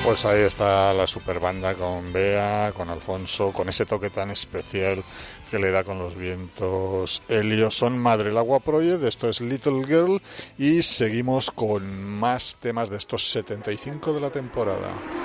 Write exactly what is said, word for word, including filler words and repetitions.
Pues ahí está la super banda con Bea, con Alfonso, con ese toque tan especial que le da con los vientos. Ellos son Madre el Agua Project, esto es Little Girl y seguimos con más temas de estos setenta y cinco de la temporada.